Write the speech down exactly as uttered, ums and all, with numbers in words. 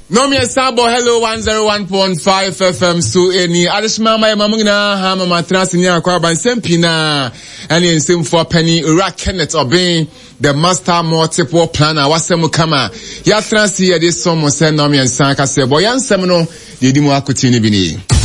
No me sabo hello one oh one point five F M so any adishma my mamuna ha mama transini akwa ban sempina any nsem for penny Ura Kenneth Obin the master multiple planner wasem kama ya transi ya de somo se no me nsan ka se boy ansem no de di mu akoti ni bi ni